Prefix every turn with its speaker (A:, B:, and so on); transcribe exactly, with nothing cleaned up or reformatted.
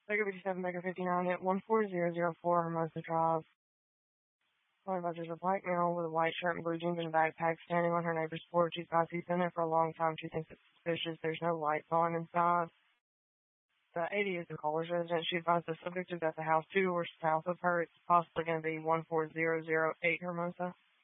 A: Baker fifty-seven, Baker fifty-nine, at one four zero zero four Hermosa Drive. Calling about there's a black male with a white shirt and blue jeans and a backpack standing on her neighbor's porch. She's got he's been there for a long time. She thinks it's suspicious. There's no lights on inside. The eighty is the caller's residence. She advised the subject is at the house two doors south of her. It's possibly going to be one four zero zero eight Hermosa.